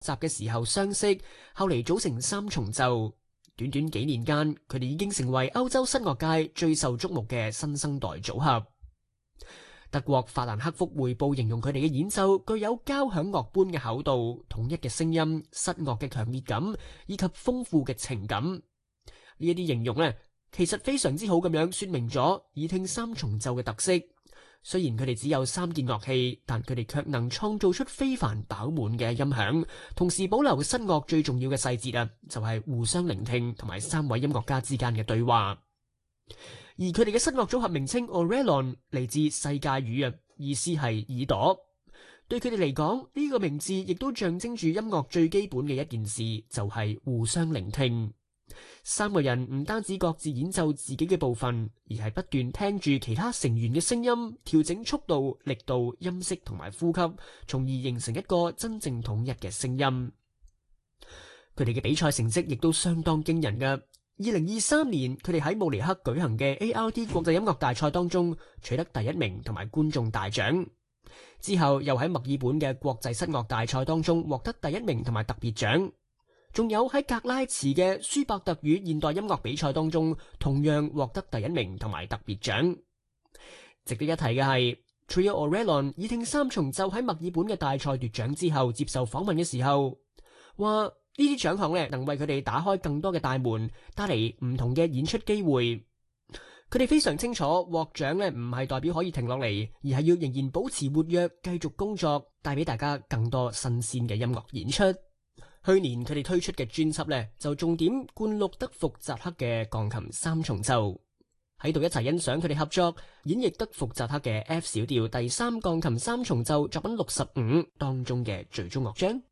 習嘅時候相識，後嚟組成三重奏。短短幾年間，佢哋已經成為歐洲新樂界最受矚目嘅新生代組合。德國法蘭克福匯報形容佢哋嘅演奏具有交響樂般嘅厚度、統一嘅聲音、失樂嘅強烈感以及豐富嘅情感。呢一啲形容呢，其實非常之好咁樣說明咗耳聽三重奏嘅特色。雖然佢哋只有3件樂器，但佢哋卻能創造出非凡飽滿嘅音響，同時保留失樂最重要嘅細節就係互相聆聽同埋3位音樂家之間嘅對話。而佢哋嘅失樂組合名稱 Orelon 嚟自世界語意思係耳朵。對佢哋嚟講，呢個名字亦都象徵住音樂最基本嘅一件事，就係互相聆聽。3個人唔單止各自演奏自己嘅部分，而係不斷聽住其他成員嘅聲音，調整速度、力度、音色同埋呼吸，從而形成一個真正統一嘅聲音。佢哋嘅比賽成績亦都相當驚人㗎。2023年，佢哋喺慕尼黑舉行嘅 ARD 國際音樂大賽當中取得第1名同埋觀眾大獎，之後又喺墨爾本嘅國際室樂大賽當中獲得第1名同埋特別獎。仲有喺格拉茨嘅舒伯特與現代音樂比賽當中，同樣獲得第1名同埋特別獎。值得一提嘅係 Trio Orelon 耳聽三重奏喺墨爾本嘅大賽奪獎之後，接受訪問嘅時候話：呢啲獎項咧能為佢哋打開更多嘅大門，帶嚟唔同嘅演出機會。佢哋非常清楚獲獎咧唔係代表可以停落嚟，而係要仍然保持活躍，繼續工作，帶俾大家更多新鮮嘅音樂演出。去年佢哋推出嘅專輯呢，就重點灌錄德福扎克嘅鋼琴三重奏，喺度一齊欣賞佢哋合作演繹德福扎克嘅 F 小調第3鋼琴三重奏作品65當中嘅最終樂章。